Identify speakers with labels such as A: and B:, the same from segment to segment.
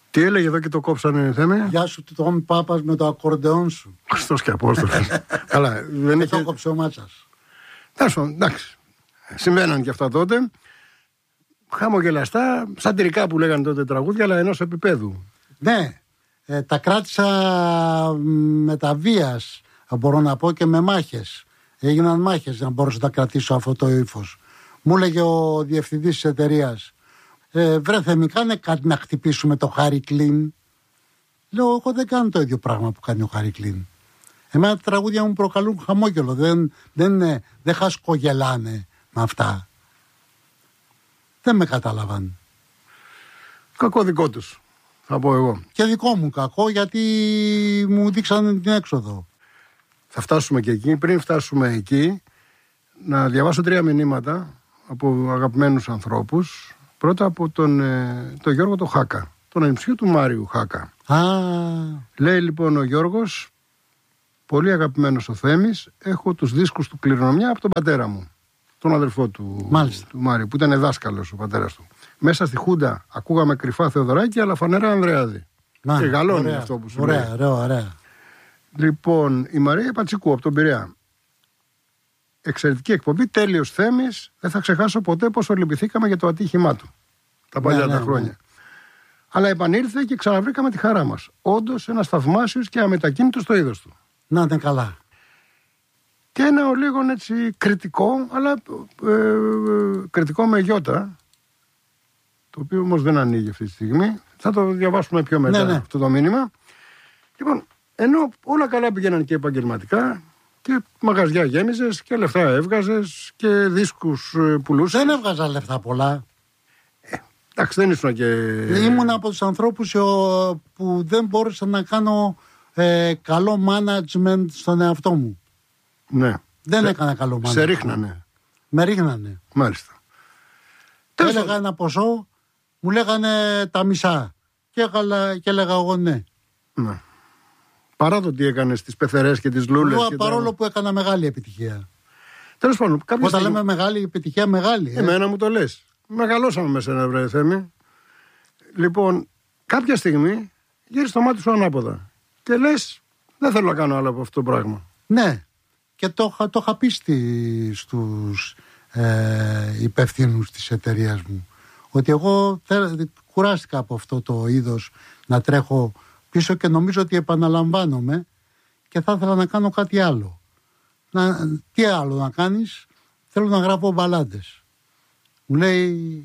A: Τι έλεγε εδώ και το κόψανε, Θέμη?
B: Γεια σου, Τόμι Πάπας με το ακορντεόν σου.
A: Χριστός και Απόστολος. Καλά, δεν είχε.
B: Το κόψε ο Μάτσας.
A: Εντάξει. Συμβαίναν και αυτά τότε. Χαμογελαστά, σατυρικά που λέγανε τότε τραγούδια, αλλά ενός επίπεδου.
B: Ναι, τα κράτησα με τα βίας, μπορώ να πω, και με μάχες. Έγιναν μάχες για να μπορέσω να κρατήσω αυτό το ύφος. Μου έλεγε ο διευθυντής της εταιρείας, βρε Θέμη, κάνε κάτι να χτυπήσουμε το Χάρι Κλίν. Λέω, εγώ δεν κάνω το ίδιο πράγμα που κάνει ο Χάρι Κλίν. Εμένα τα τραγούδια μου προκαλούν χαμόγελο, δεν χασκογελάνε με αυτά. Δεν με κατάλαβαν.
A: Κακό δικό τους, θα πω εγώ.
B: Και δικό μου κακό, γιατί μου δείξανε την έξοδο.
A: Θα φτάσουμε και εκεί. Πριν φτάσουμε εκεί, να διαβάσω 3 μηνύματα από αγαπημένους ανθρώπους. Πρώτα από τον Γιώργο το Χάκα, τον ανιψιό του Μάριου Χάκα. Λέει λοιπόν ο Γιώργος, πολύ αγαπημένος ο Θέμης, έχω τους δίσκους του κληρονομιά από τον πατέρα μου, τον αδελφό του Μάριου, που ήταν δάσκαλος ο πατέρας του. Μέσα στη Χούντα ακούγαμε κρυφά Θεοδωράκη, αλλά φανερά Ανδρεάδη. Και γαλώνει αυτό που σου λέει.
B: Ωραία.
A: Λοιπόν, η Μαρία Πατσικού από τον Πειραιά. Εξαιρετική εκπομπή, τέλειος Θέμης. Δεν θα ξεχάσω ποτέ πόσο λυπηθήκαμε για το ατύχημά του τα παλιά τα χρόνια. Αλλά επανήλθε και ξαναβρήκαμε τη χαρά μας. Όντως ένας θαυμάσιος και αμετακίνητος στο είδος του.
B: Να είναι καλά.
A: Και ένα ο λίγο έτσι κριτικό, αλλά κριτικό με γιώτα, το οποίο όμως δεν ανοίγει αυτή τη στιγμή. Θα το διαβάσουμε πιο μετά αυτό το μήνυμα. Λοιπόν, ενώ όλα καλά πηγαίναν και επαγγελματικά και μαγαζιά γέμιζες και λεφτά έβγαζες και δίσκους πουλούσες.
B: Δεν έβγαζα λεφτά πολλά.
A: Εντάξει, δεν ήσουν και...
B: Ήμουν από τους ανθρώπους που δεν μπόρεσα να κάνω καλό management στον εαυτό μου.
A: Ναι.
B: Δεν έκανα καλό management.
A: Σε ρίχνανε.
B: Με ρίχνανε.
A: Μάλιστα.
B: Έλεγα ένα ποσό, μου λέγανε τα μισά. Και έλεγα εγώ ναι.
A: Ναι. Παρά το τι έκανε στις πεθερές και τις λούλες.
B: Παρόλο που έκανα μεγάλη επιτυχία.
A: Τέλος πάντων,
B: όταν λέμε μεγάλη επιτυχία, μεγάλη.
A: Εμένα μου το λες. Μεγαλώσαμε με σένα, βρε Θέμη. Λοιπόν, κάποια στιγμή γύρισες το μάτι σου ανάποδα. Και λες, δεν θέλω να κάνω άλλο από αυτό το πράγμα.
B: Ναι. Και το είχα πει στους υπευθύνους της εταιρείας μου. Ότι εγώ κουράστηκα από αυτό το είδος να τρέχω πίσω και νομίζω ότι επαναλαμβάνομαι και θα ήθελα να κάνω κάτι άλλο. Τι άλλο να κάνεις? Θέλω να γράφω μπαλάντες. Μου λέει,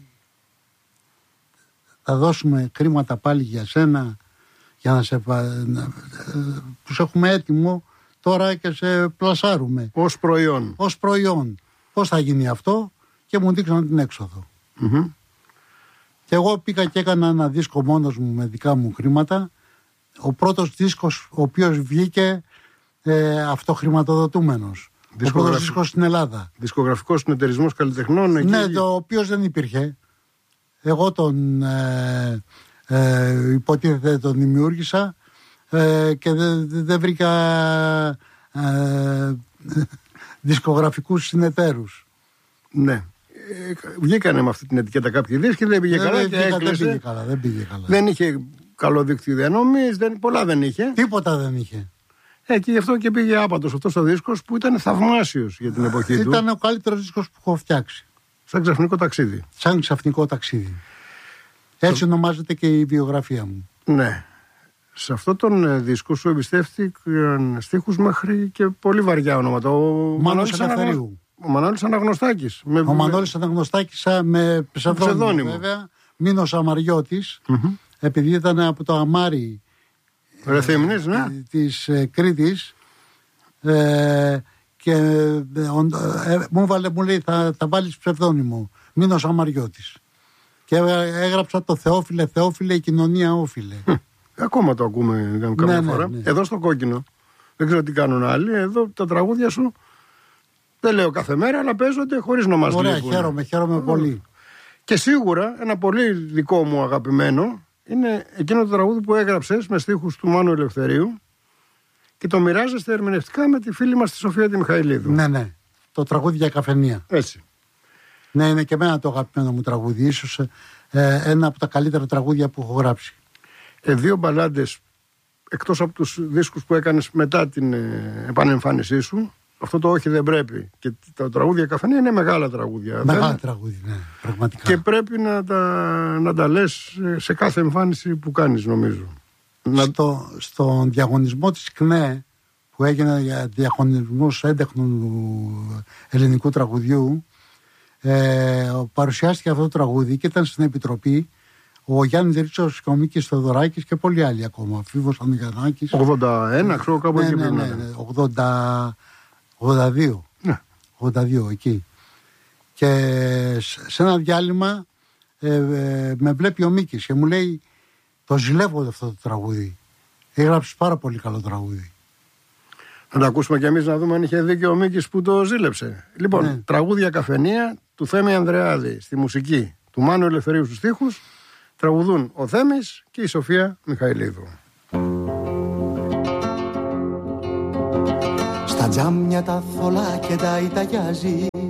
B: θα δώσουμε χρήματα πάλι για σένα, για να σε που έχουμε έτοιμο τώρα και σε πλασάρουμε. Ως προϊόν. Πώς θα γίνει αυτό? Και μου δείξαν την έξοδο. Mm-hmm. Και εγώ πήγα και έκανα ένα δίσκο μόνος μου με δικά μου χρήματα. Ο πρώτος δίσκος ο οποίος βγήκε αυτοχρηματοδοτούμενος. Ο πρώτος δίσκος στην Ελλάδα.
A: Δισκογραφικός συνεταιρισμός καλλιτεχνών. Εκεί...
B: Ναι, το οποίος δεν υπήρχε. Εγώ τον υποτίθεται τον δημιούργησα και δεν βρήκα δισκογραφικούς συνεταίρους.
A: Ναι. Βγήκανε με αυτή την ετικέτα κάποιοι δίσκοι, δεν πήγε καλά και έκλεισε.
B: Δεν πήγε καλά.
A: Δεν είχε καλό δίκτυο διανομής, πολλά δεν είχε.
B: Τίποτα δεν είχε.
A: Και γι' αυτό και πήγε άπατος αυτός ο δίσκος που ήταν θαυμάσιος για την εποχή του.
B: Ήταν ο καλύτερος δίσκος που έχω φτιάξει.
A: Σαν ξαφνικό ταξίδι.
B: Σαν ξαφνικό ταξίδι. Έτσι ονομάζεται και η βιογραφία μου.
A: Ναι. Σε αυτόν τον δίσκο σου εμπιστεύτηκαν στίχους μέχρι και πολύ βαριά ονόματα. Ο
B: Μανώλης Ελευθερίου.
A: Ο Μανώλης Αναγνωστάκης.
B: Ο Μανώλης Αναγνωστάκης με ψευδόνυμο βέβαια. Μήνος Αμαριώτης. Mm-hmm. Επειδή ήταν από το Αμάρι της Κρήτης και μου λέει θα βάλεις ψευδόνυμο Μήνος Αμαριώτης και έγραψα το Θεόφιλε η κοινωνία όφιλε.
A: Ακόμα το ακούμε καμιά φορά. Ναι. Εδώ στο Κόκκινο δεν ξέρω τι κάνουν άλλοι. Εδώ τα τραγούδια σου δεν λέω κάθε μέρα, αλλά παίζονται χωρίς να μας λείπουν.
B: Ωραία, χαίρομαι πολύ.
A: Και σίγουρα ένα πολύ δικό μου αγαπημένο είναι εκείνο το τραγούδι που έγραψες με στίχους του Μάνου Ελευθερίου και το μοιράζεστε ερμηνευτικά με τη φίλη μας τη Σοφία τη Μιχαηλίδου.
B: Ναι. Το τραγούδι για καφενεία.
A: Έτσι.
B: Ναι, είναι και εμένα το αγαπημένο μου τραγούδι. Ίσως ένα από τα καλύτερα τραγούδια που έχω γράψει.
A: 2 μπαλάντες, εκτός από τους δίσκους που έκανες μετά την επανεμφάνισή σου. Αυτό το «Όχι δεν πρέπει» και τα τραγούδια Καφενεία είναι μεγάλα τραγούδια.
B: Μεγάλα τραγούδια, ναι, πραγματικά.
A: Και πρέπει να τα λες σε κάθε εμφάνιση που κάνεις, νομίζω.
B: Στον διαγωνισμό της ΚΝΕ που έγινε για διαγωνισμούς έντεχνου ελληνικού τραγουδιού, παρουσιάστηκε αυτό το τραγούδι και ήταν στην Επιτροπή ο Γιάννης Ρίτσος και ο Μίκης Θεοδωράκης και πολλοί άλλοι ακόμα. Φίβος Ανδρικανάκης.
A: 81, ξέρω κάπου εκεί πρέπει να είναι.
B: 82.
A: Ναι.
B: 82 εκεί. Και σε ένα διάλειμμα με βλέπει ο Μίκης και μου λέει: το ζηλεύω αυτό το τραγούδι. Έγραψε πάρα πολύ καλό τραγούδι.
A: Να το ακούσουμε κι εμείς να δούμε αν είχε δίκιο ο Μίκης που το ζήλεψε. Λοιπόν, ναι. Τραγούδια Καφενεία του Θέμη Ανδρεάδη στη μουσική, του Μάνου Ελευθερίου στους στίχους. Τραγουδούν ο Θέμης και η Σοφία Μιχαηλίδου.
C: Στα τζάμια τα θολά και τα ιταγιάζει,